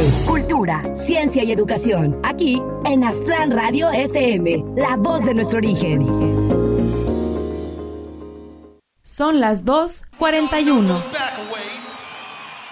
cultura, ciencia y educación. Aquí en Aztlán Radio FM, la voz de nuestro origen. Son las 2:41.